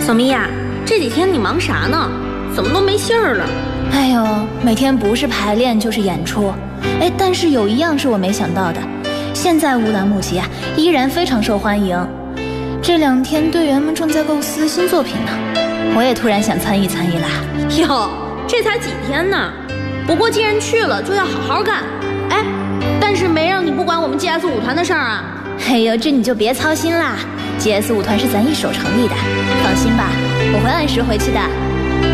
小咪呀，这几天你忙啥呢？怎么都没信儿了？ 哎呦，每天不是排练就是演出。哎，但是有一样是我没想到的，现在乌兰牧集啊依然非常受欢迎。这2天队员们正在构思新作品呢，我也突然想参与啦。 哟，这才几天呢？不过既然去了，就要好好干。哎，但是没让你不管我们 GS 舞团的事儿啊。 哎呦，这你就别操心啦，GS 舞团是咱一手成立的，放心吧，我会按时回去的。